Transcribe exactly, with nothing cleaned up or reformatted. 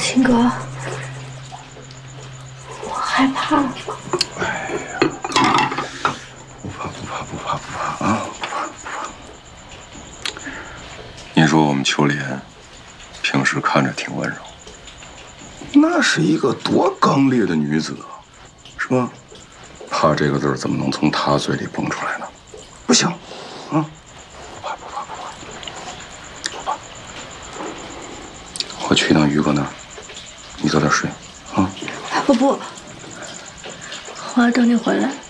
秦哥，我害怕。 哎呀，不怕不怕不怕不怕啊！不怕不怕。你说我们秋莲平时看着挺温柔，那是一个多刚烈的女子啊，是吧？怕这个字怎么能从她嘴里蹦出来呢？不行，啊！不怕不怕不怕不怕。我去趟于哥那儿，你早点睡，啊！ 我不，我要等你回来。